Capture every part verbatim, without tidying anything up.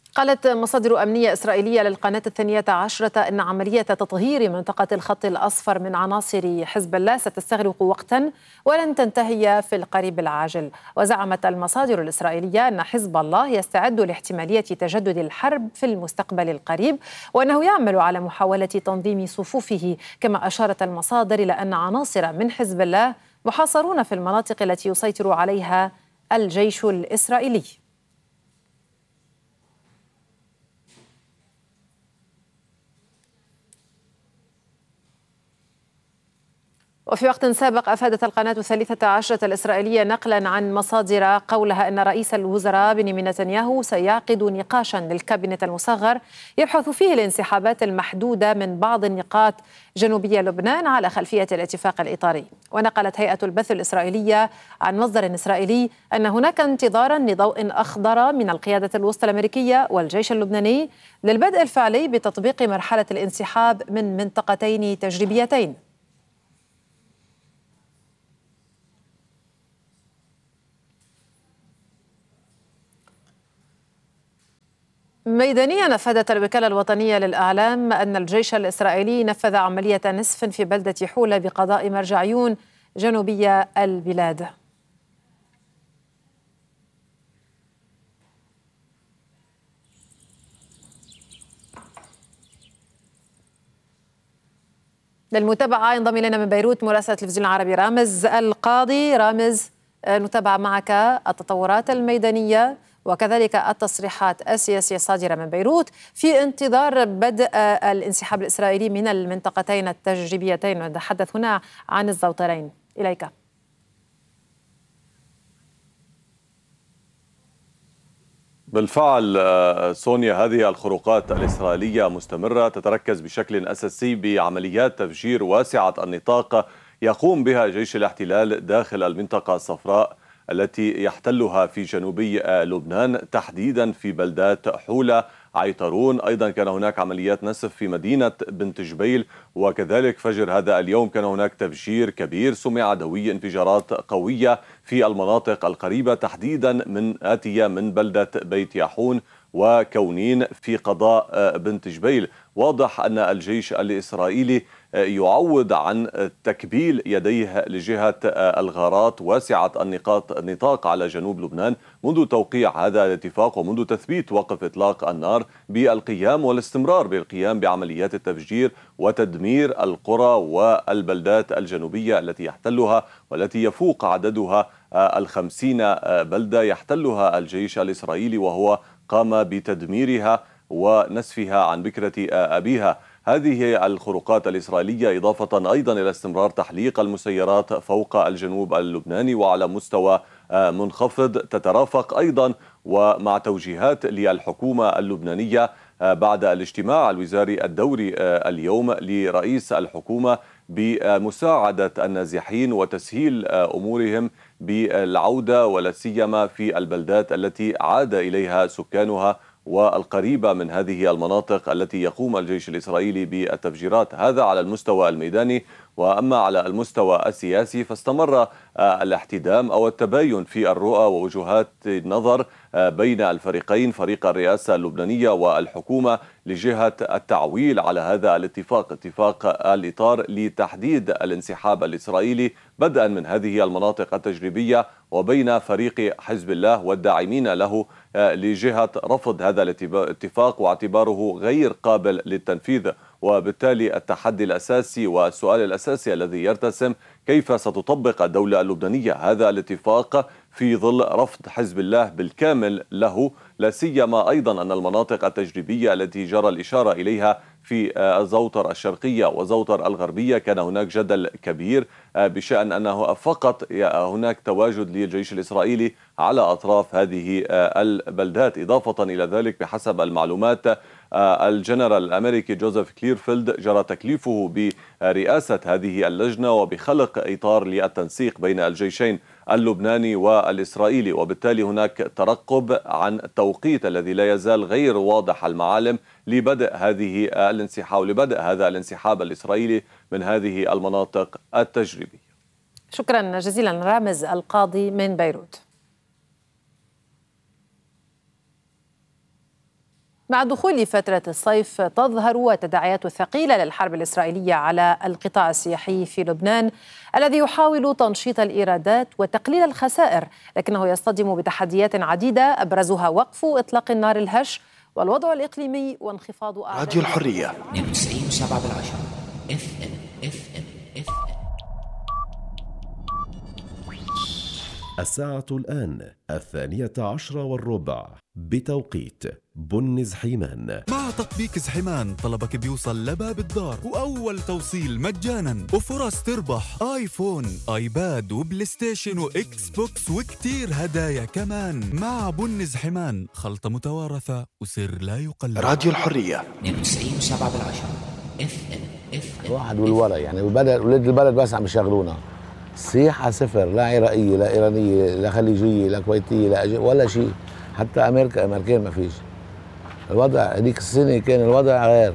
قالت مصادر أمنية إسرائيلية للقناة الثانية عشرة أن عملية تطهير منطقة الخط الأصفر من عناصر حزب الله ستستغرق وقتا ولن تنتهي في القريب العاجل. وزعمت المصادر الإسرائيلية أن حزب الله يستعد لاحتمالية تجدد الحرب في المستقبل القريب، وأنه يعمل على محاولة تنظيم صفوفه. كما أشارت المصادر إلى أن عناصر من حزب الله محاصرون في المناطق التي يسيطر عليها الجيش الإسرائيلي. وفي وقت سابق أفادت القناة الثالثة عشرة الإسرائيلية نقلا عن مصادر قولها أن رئيس الوزراء بنيامين نتنياهو سيعقد نقاشا للكابينت المصغر يبحث فيه الانسحابات المحدودة من بعض النقاط جنوبية لبنان على خلفية الاتفاق الإطاري. ونقلت هيئة البث الإسرائيلية عن مصدر إسرائيلي أن هناك انتظارا لضوء أخضر من القيادة الوسطى الأمريكية والجيش اللبناني للبدء الفعلي بتطبيق مرحلة الانسحاب من منطقتين تجريبيتين. ميدانيا أفادت الوكالة الوطنية للإعلام أن الجيش الإسرائيلي نفذ عملية نسف في بلدة حولة بقضاء مرجعيون جنوبية البلاد. للمتابعة ينضم إلينا من بيروت مراسل التلفزيون العربي رامز القاضي. رامز، نتابع معك التطورات الميدانية وكذلك التصريحات السياسية الصادرة من بيروت في انتظار بدء الانسحاب الإسرائيلي من المنطقتين التجريبيتين، ونتحدث هنا عن الزوطرين. إليك. بالفعل سونيا، هذه الخروقات الإسرائيلية مستمرة، تتركز بشكل أساسي بعمليات تفجير واسعة النطاق يقوم بها جيش الاحتلال داخل المنطقة الصفراء التي يحتلها في جنوبي لبنان، تحديدا في بلدات حولة، عيطرون. أيضا كان هناك عمليات نسف في مدينة بنت جبيل، وكذلك فجر هذا اليوم كان هناك تفجير كبير سمع دوي انفجارات قوية في المناطق القريبة، تحديدا من آتية من بلدة بيت ياحون وكونين في قضاء بنت جبيل. واضح أن الجيش الإسرائيلي يعوض عن تكبيل يديه لجهة الغارات واسعة النقاط النطاق على جنوب لبنان منذ توقيع هذا الاتفاق ومنذ تثبيت وقف إطلاق النار، بالقيام والاستمرار بالقيام بعمليات التفجير وتدمير القرى والبلدات الجنوبية التي يحتلها والتي يفوق عددها الخمسين بلدة يحتلها الجيش الإسرائيلي، وهو قام بتدميرها ونسفها عن بكرة أبيها. هذه الخروقات الإسرائيلية إضافة أيضا إلى استمرار تحليق المسيرات فوق الجنوب اللبناني وعلى مستوى منخفض، تترافق أيضا ومع توجيهات للحكومة اللبنانية بعد الاجتماع الوزاري الدوري اليوم لرئيس الحكومة بمساعدة النازحين وتسهيل أمورهم بالعودة، ولا سيما في البلدات التي عاد إليها سكانها والقريبة من هذه المناطق التي يقوم الجيش الإسرائيلي بالتفجيرات. هذا على المستوى الميداني. وأما على المستوى السياسي فاستمر الاحتدام أو التباين في الرؤى ووجهات النظر بين الفريقين، فريق الرئاسة اللبنانية والحكومة، لجهة التعويل على هذا الاتفاق، اتفاق الإطار لتحديد الانسحاب الإسرائيلي بدءا من هذه المناطق التجريبية، وبين فريق حزب الله والداعمين له لجهة رفض هذا الاتفاق واعتباره غير قابل للتنفيذ. وبالتالي التحدي الأساسي والسؤال الأساسي الذي يرتسم: كيف ستطبق الدولة اللبنانية هذا الاتفاق في ظل رفض حزب الله بالكامل له، لا سيما أيضا أن المناطق التجريبية التي جرى الإشارة إليها في زوطر الشرقية وزوطر الغربية كان هناك جدل كبير بشأن أنه فقط هناك تواجد للجيش الإسرائيلي على أطراف هذه البلدات. إضافة إلى ذلك، بحسب المعلومات، الجنرال الأمريكي جوزيف كليرفيلد جرى تكليفه برئاسة هذه اللجنة وبخلق إطار للتنسيق بين الجيشين اللبناني والإسرائيلي، وبالتالي هناك ترقب عن التوقيت الذي لا يزال غير واضح المعالم لبدء هذه الانسحاب لبدء هذا الانسحاب الإسرائيلي من هذه المناطق التجريبية. شكرا جزيلا رامز القاضي من بيروت. مع دخول فترة الصيف تظهر التداعيات الثقيلة للحرب الإسرائيلية على القطاع السياحي في لبنان الذي يحاول تنشيط الإيرادات وتقليل الخسائر، لكنه يصطدم بتحديات عديدة أبرزها وقف إطلاق النار الهش والوضع الإقليمي وانخفاض أعداد. راديو الحرية تسعين وسبعة بالعشرة اف ام اف ام اف ام. الساعة الآن الثانية عشرة والربع بتوقيت بن زحيمان. مع تطبيق زحيمان طلبك بيوصل لباب الدار وأول توصيل مجانا وفرص تربح آيفون آيباد وبلاي ستيشن وإكس بوكس وكتير هدايا كمان. مع بن زحيمان خلطة متوارثة وسر لا يقلد. راديو الحرية تسعين وسبعة بالعشرة اف ام اف ام. واحد والورا يعني البلد ولاد البلد بس عم يشغلونا. السياحة صفر، لا عراقية لا إيرانية لا خليجية لا كويتية لا أج... ولا شيء. حتى أمريكا أمريكان ما فيش. الوضع هذيك السنة كان الوضع غير.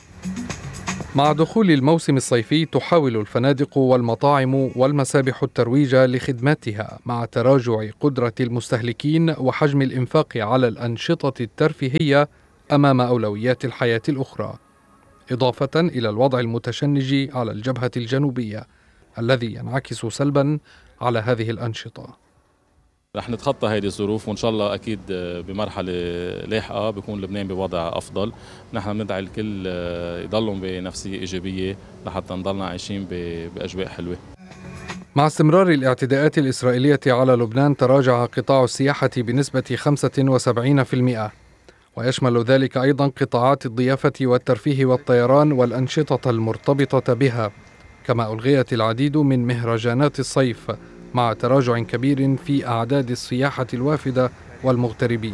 مع دخول الموسم الصيفي تحاول الفنادق والمطاعم والمسابح الترويج لخدماتها مع تراجع قدرة المستهلكين وحجم الإنفاق على الأنشطة الترفيهية أمام أولويات الحياة الأخرى، إضافة إلى الوضع المتشنج على الجبهة الجنوبية الذي ينعكس سلبا على هذه الأنشطة. رح نتخطى هذه الظروف وإن شاء الله أكيد بمرحلة لاحقة بيكون لبنان بوضع أفضل. نحن بندعي الكل يضلون بنفسية إيجابية لحتى نضلنا عايشين بأجواء حلوة. مع استمرار الاعتداءات الإسرائيلية على لبنان تراجع قطاع السياحة بنسبة خمسة وسبعين بالمئة، ويشمل ذلك أيضا قطاعات الضيافة والترفيه والطيران والأنشطة المرتبطة بها، كما ألغيت العديد من مهرجانات الصيف مع تراجع كبير في أعداد السياحة الوافدة والمغتربين.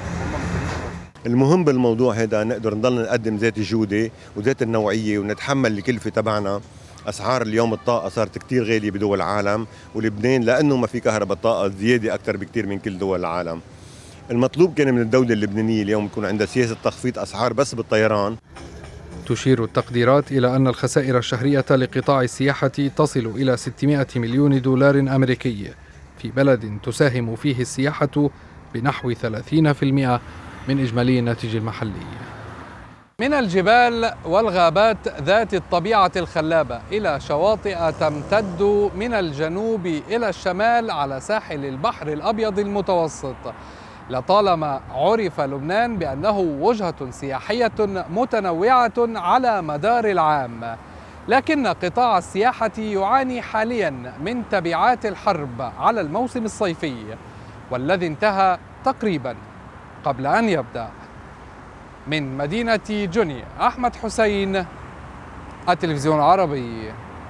المهم بالموضوع هذا نقدر نضل نقدم ذات الجودة وذات النوعية ونتحمل الكلفة تبعنا. أسعار اليوم الطاقة صارت كتير غالية بدول العالم، ولبنان لأنه ما في كهرباء طاقة زيادة أكتر بكتير من كل دول العالم. المطلوب كان من الدولة اللبنانية اليوم يكون عندها سياسة تخفيض أسعار بس بالطيران. تشير التقديرات إلى أن الخسائر الشهرية لقطاع السياحة تصل إلى ستمائة مليون دولار أمريكي في بلد تساهم فيه السياحة بنحو ثلاثين بالمئة من إجمالي الناتج المحلي. من الجبال والغابات ذات الطبيعة الخلابة إلى شواطئ تمتد من الجنوب إلى الشمال على ساحل البحر الأبيض المتوسط، لطالما عرف لبنان بأنه وجهة سياحية متنوعة على مدار العام، لكن قطاع السياحة يعاني حاليا من تبعات الحرب على الموسم الصيفي والذي انتهى تقريبا قبل أن يبدأ. من مدينة جني، أحمد حسين، التلفزيون العربي.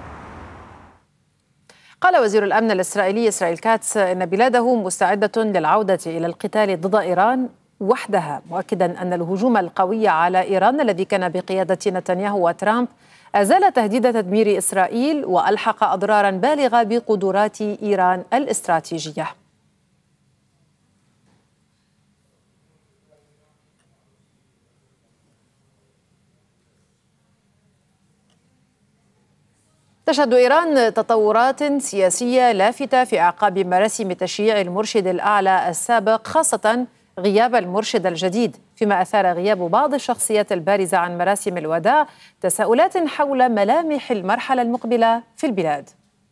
قال وزير الأمن الإسرائيلي إسرائيل كاتس إن بلاده مستعدة للعودة إلى القتال ضد إيران وحدها، مؤكدا أن الهجوم القوي على إيران الذي كان بقيادة نتنياهو وترامب أزال تهديد تدمير إسرائيل وألحق أضرارا بالغة بقدرات إيران الاستراتيجية. تشهد إيران تطورات سياسية لافتة في أعقاب مراسم تشييع المرشد الأعلى السابق، خاصة غياب المرشد الجديد، فيما أثار غياب بعض الشخصيات البارزة عن مراسم الوداع تساؤلات حول ملامح المرحلة المقبلة في البلاد.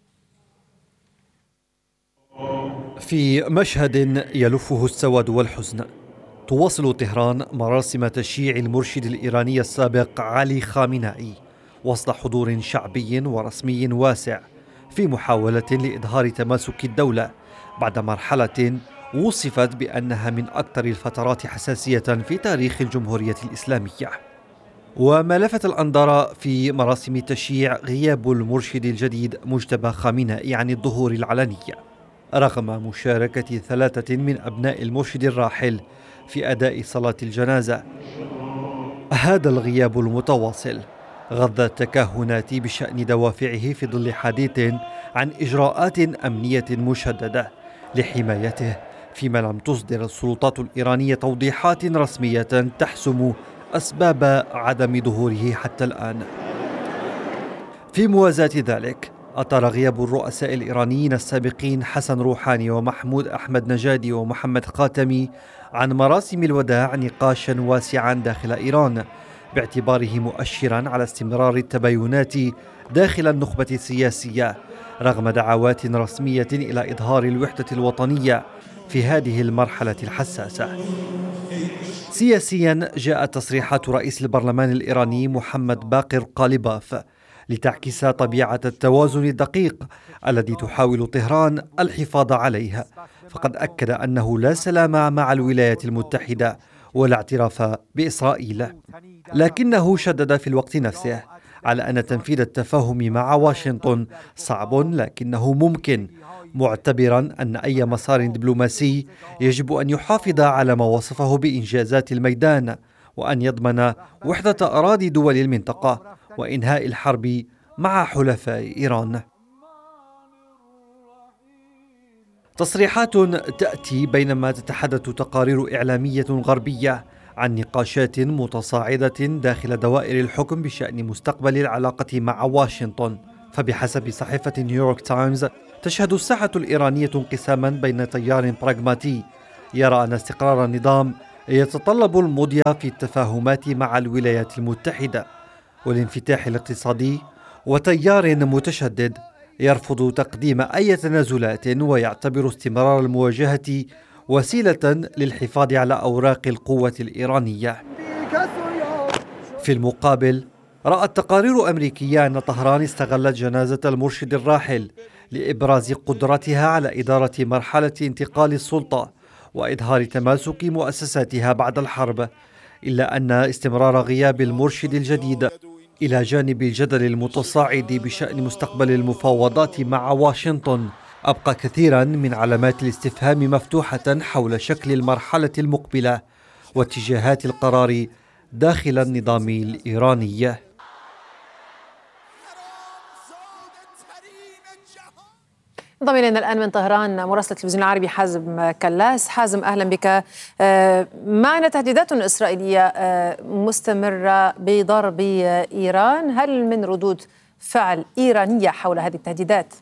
في مشهد يلفه السواد والحزن، تواصل طهران مراسم تشييع المرشد الإيراني السابق علي خامنائي وسط حضور شعبي ورسمي واسع في محاولة لإظهار تماسك الدولة بعد مرحلة وصفت بأنها من أكثر الفترات حساسية في تاريخ الجمهورية الإسلامية. وما لفت الأنظار في مراسم التشييع غياب المرشد الجديد مجتبى خامنائي عن الظهور العلني رغم مشاركة ثلاثة من أبناء المرشد الراحل في أداء صلاة الجنازة. هذا الغياب المتواصل غض التكهنات بشأن دوافعه في ظل حديث عن إجراءات أمنية مشددة لحمايته، فيما لم تصدر السلطات الإيرانية توضيحات رسمية تحسم أسباب عدم ظهوره حتى الآن. في موازاة ذلك، أطال غياب الرؤساء الإيرانيين السابقين حسن روحاني ومحمود أحمد نجادي ومحمد خاتمي عن مراسم الوداع نقاشا واسعا داخل إيران، باعتباره مؤشرا على استمرار التباينات داخل النخبة السياسية رغم دعوات رسمية إلى إظهار الوحدة الوطنية في هذه المرحلة الحساسة. سياسيا جاءت تصريحات رئيس البرلمان الإيراني محمد باقر قالباف لتعكس طبيعة التوازن الدقيق الذي تحاول طهران الحفاظ عليه، فقد أكد أنه لا سلام مع الولايات المتحدة ولا اعتراف بإسرائيل، لكنه شدد في الوقت نفسه على أن تنفيذ التفاهم مع واشنطن صعب لكنه ممكن، معتبرا أن أي مسار دبلوماسي يجب أن يحافظ على ما وصفه بإنجازات الميدان وأن يضمن وحدة أراضي دول المنطقة وإنهاء الحرب مع حلفاء إيران. تصريحات تأتي بينما تتحدث تقارير إعلامية غربية عن نقاشات متصاعدة داخل دوائر الحكم بشأن مستقبل العلاقة مع واشنطن. فبحسب صحيفة نيويورك تايمز تشهد الساحة الإيرانية انقساما بين تيار براغماتي يرى أن استقرار النظام يتطلب المضي في التفاهمات مع الولايات المتحدة والانفتاح الاقتصادي، وتيار متشدد يرفض تقديم أي تنازلات ويعتبر استمرار المواجهة وسيلة للحفاظ على أوراق القوة الإيرانية. في المقابل رأت تقارير أمريكية أن طهران استغلت جنازة المرشد الراحل لإبراز قدرتها على إدارة مرحلة انتقال السلطة وإظهار تماسك مؤسساتها بعد الحرب، إلا أن استمرار غياب المرشد الجديد إلى جانب الجدل المتصاعد بشأن مستقبل المفاوضات مع واشنطن أبقى كثيرا من علامات الاستفهام مفتوحة حول شكل المرحلة المقبلة واتجاهات القرار داخل النظام الإيراني. انضم الينا الان من طهران مراسل التلفزيون العربي حازم كلاس. حازم، اهلا بك. معنا تهديدات اسرائيليه مستمره بضرب ايران، هل من ردود فعل ايرانيه حول هذه التهديدات؟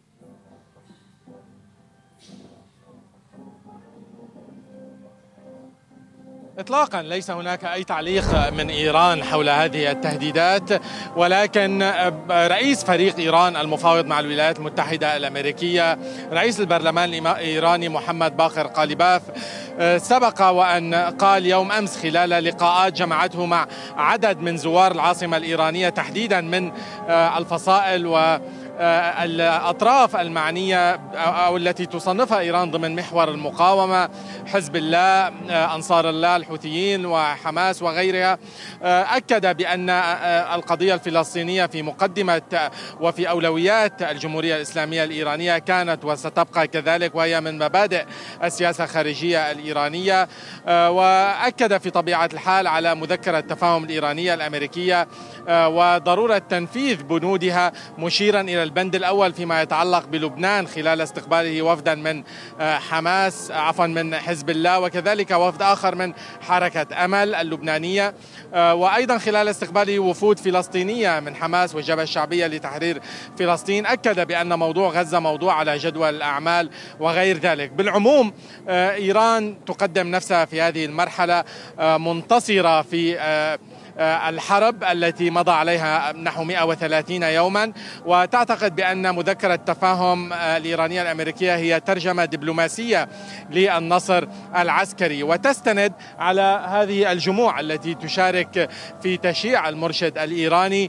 إطلاقا ليس هناك أي تعليق من إيران حول هذه التهديدات، ولكن رئيس فريق إيران المفاوض مع الولايات المتحدة الأمريكية رئيس البرلمان الإيراني محمد باقر قالباف سبق وأن قال يوم أمس خلال لقاءات جمعته مع عدد من زوار العاصمة الإيرانية تحديدا من الفصائل و الأطراف المعنية أو التي تصنفها إيران ضمن محور المقاومة، حزب الله، أنصار الله، الحوثيين وحماس وغيرها، أكد بأن القضية الفلسطينية في مقدمة وفي أولويات الجمهورية الإسلامية الإيرانية كانت وستبقى كذلك، وهي من مبادئ السياسة الخارجية الإيرانية. وأكد في طبيعة الحال على مذكرة التفاهم الإيرانية الأمريكية وضرورة تنفيذ بنودها، مشيرا إلى البند الأول فيما يتعلق بلبنان خلال استقباله وفدا من حماس عفوا من حزب الله، وكذلك وفد آخر من حركة أمل اللبنانية، وأيضا خلال استقباله وفود فلسطينية من حماس والجبهة الشعبية لتحرير فلسطين. أكد بأن موضوع غزة موضوع على جدول الأعمال وغير ذلك. بالعموم إيران تقدم نفسها في هذه المرحلة منتصرة في الحرب التي مضى عليها نحو مئة وثلاثين يوما، وتعتقد بأن مذكرة التفاهم الإيرانية الأمريكية هي ترجمة دبلوماسية للنصر العسكري، وتستند على هذه الجموع التي تشارك في تشييع المرشد الإيراني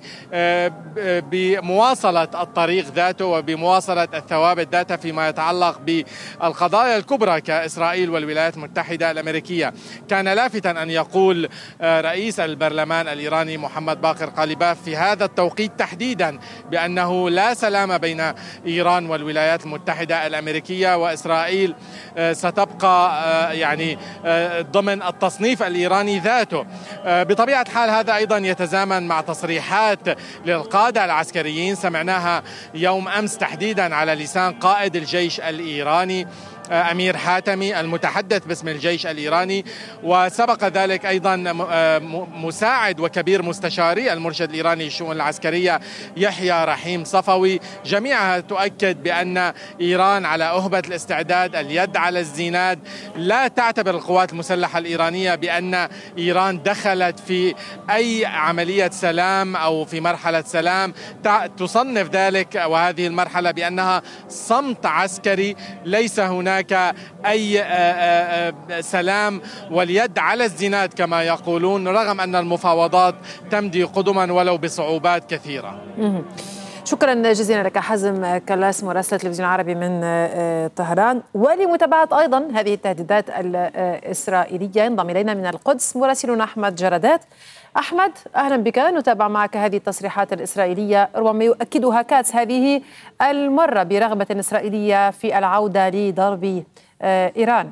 بمواصلة الطريق ذاته وبمواصلة الثوابت ذاتها فيما يتعلق بالقضايا الكبرى كإسرائيل والولايات المتحدة الأمريكية. كان لافتا أن يقول رئيس البرلمان الإيراني محمد باقر قالباف في هذا التوقيت تحديدا بأنه لا سلام بين إيران والولايات المتحدة الأمريكية، وإسرائيل ستبقى يعني ضمن التصنيف الإيراني ذاته. بطبيعة الحال هذا أيضا يتزامن مع تصريحات للقادة العسكريين سمعناها يوم أمس تحديدا على لسان قائد الجيش الإيراني أمير حاتمي المتحدث باسم الجيش الإيراني، وسبق ذلك أيضا مساعد وكبير مستشاري المرشد الإيراني للشؤون العسكرية يحيى رحيم صفوي. جميعها تؤكد بأن إيران على أهبة الاستعداد، اليد على الزناد. لا تعتبر القوات المسلحة الإيرانية بأن إيران دخلت في أي عملية سلام أو في مرحلة سلام، تصنف ذلك وهذه المرحلة بأنها صمت عسكري، ليس هناك أي سلام واليد على الزناد كما يقولون، رغم أن المفاوضات تمضي قدما ولو بصعوبات كثيرة. شكرا جزيلا لك حازم كلاس مراسل التلفزيون العربي من طهران. ولمتابعة أيضا هذه التهديدات الإسرائيلية ينضم إلينا من القدس مراسلنا أحمد جرادات. أحمد، أهلا بك. نتابع معك هذه التصريحات الإسرائيلية، ربما يؤكدها كاتس هذه المرة برغبة إسرائيلية في العودة لضرب إيران.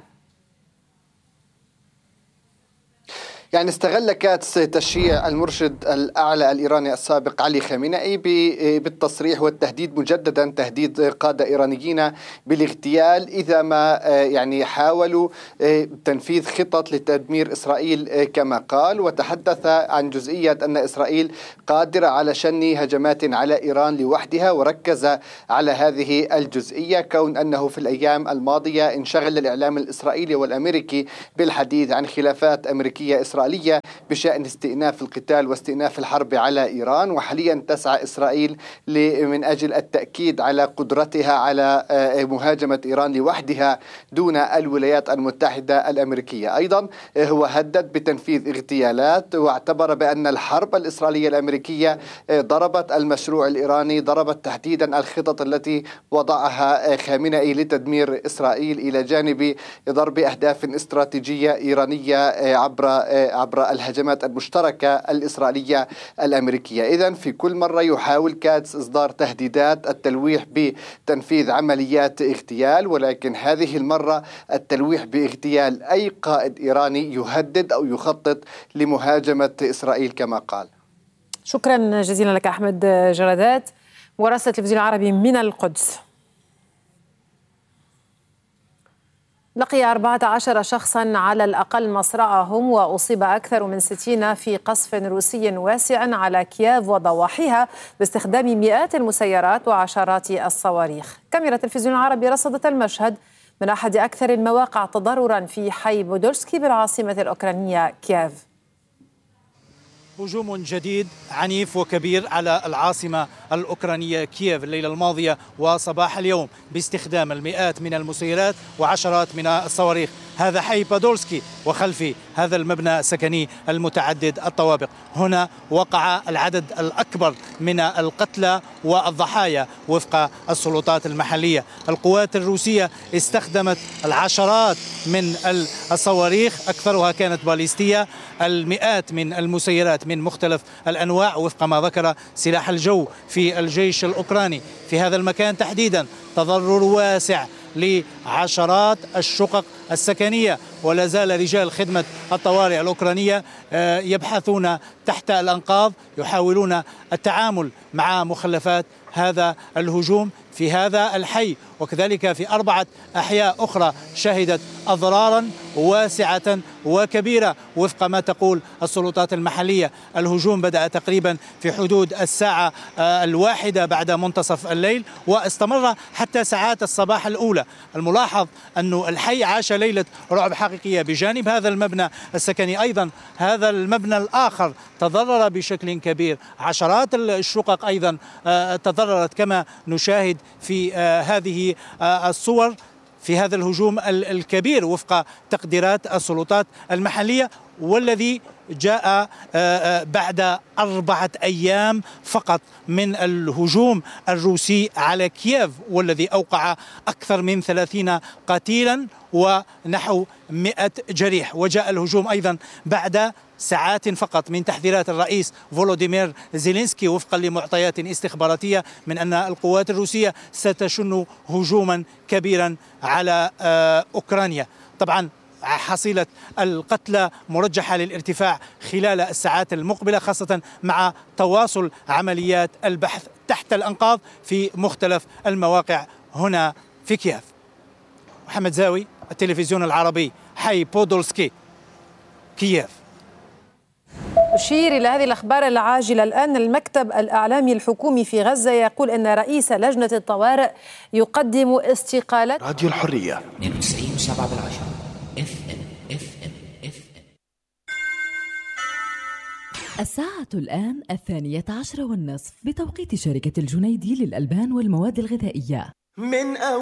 يعني استغل كاتس تشييع المرشد الأعلى الإيراني السابق علي خامنئي بالتصريح والتهديد مجددا، تهديد قادة إيرانيين بالاغتيال إذا ما يعني حاولوا تنفيذ خطط لتدمير إسرائيل كما قال، وتحدث عن جزئية أن إسرائيل قادرة على شن هجمات على إيران لوحدها، وركز على هذه الجزئية كون أنه في الأيام الماضية انشغل الإعلام الإسرائيلي والأمريكي بالحديث عن خلافات أمريكية إسرائيلية بشأن استئناف القتال واستئناف الحرب على إيران، وحاليا تسعى إسرائيل من أجل التأكيد على قدرتها على مهاجمة إيران لوحدها دون الولايات المتحدة الأمريكية. أيضا هو هدد بتنفيذ اغتيالات، واعتبر بأن الحرب الإسرائيلية الأمريكية ضربت المشروع الإيراني، ضربت تحديدا الخطط التي وضعها خامنئي لتدمير إسرائيل إلى جانب ضرب أهداف استراتيجية إيرانية عبر عبر الهجمات المشتركة الإسرائيلية الأمريكية. إذن في كل مرة يحاول كاتس إصدار تهديدات التلويح بتنفيذ عمليات اغتيال، ولكن هذه المرة التلويح باغتيال أي قائد إيراني يهدد أو يخطط لمهاجمة إسرائيل كما قال. شكرا جزيلا لك أحمد جرادات مراسل التلفزيون العربي من القدس. لقي أربعة عشر شخصا على الأقل مصرعهم وأصيب أكثر من ستين في قصف روسي واسع على كييف وضواحيها باستخدام مئات المسيرات وعشرات الصواريخ. كاميرا التلفزيون العربي رصدت المشهد من أحد أكثر المواقع تضررا في حي بودولسكي بالعاصمة الأوكرانية كييف. هجوم جديد عنيف وكبير على العاصمة الأوكرانية كييف الليلة الماضية وصباح اليوم باستخدام المئات من المسيرات وعشرات من الصواريخ. هذا حي بودولسكي، وخلفي هذا المبنى السكني المتعدد الطوابق. هنا وقع العدد الأكبر من القتلى والضحايا وفق السلطات المحلية. القوات الروسية استخدمت العشرات من الصواريخ، أكثرها كانت باليستية، المئات من المسيرات من مختلف الأنواع وفق ما ذكر سلاح الجو في الجيش الأوكراني. في هذا المكان تحديدا تضرر واسع لعشرات الشقق السكنية، ولا زال رجال خدمة الطوارئ الأوكرانية يبحثون تحت الأنقاض، يحاولون التعامل مع مخلفات هذا الهجوم في هذا الحي، وكذلك في أربعة أحياء أخرى شهدت أضرارا واسعة وكبيرة وفق ما تقول السلطات المحلية. الهجوم بدأ تقريبا في حدود الساعة الواحدة بعد منتصف الليل واستمر حتى ساعات الصباح الأولى. الملاحظ أن الحي عاش ليلة رعب حقيقية. بجانب هذا المبنى السكني أيضا هذا المبنى الآخر تضرر بشكل كبير، عشرات الشقق أيضا تضررت كما نشاهد في هذه الصور في هذا الهجوم الكبير وفق تقديرات السلطات المحلية، والذي جاء بعد أربعة أيام فقط من الهجوم الروسي على كييف، والذي أوقع أكثر من ثلاثين قتيلا ونحو مئة جريح. وجاء الهجوم أيضا بعد ساعات فقط من تحذيرات الرئيس فولوديمير زيلينسكي وفقا لمعطيات استخباراتية من أن القوات الروسية ستشن هجوما كبيرا على أوكرانيا. طبعا حصيلة القتلى مرجحة للارتفاع خلال الساعات المقبلة، خاصة مع تواصل عمليات البحث تحت الأنقاض في مختلف المواقع هنا في كييف. محمد زاوي، التلفزيون العربي، حي بودولسكي، كييف. أشير إلى هذه الأخبار العاجلة الآن. المكتب الإعلامي الحكومي في غزة يقول أن رئيس لجنة الطوارئ يقدم استقالات. راديو الحرية اثنين وتسعين فاصلة سبعة بالعشرة اف ام اف ام اف ام. الساعة الآن الثانية عشر والنصف بتوقيت شركة الجنيدي للألبان والمواد الغذائية. من أول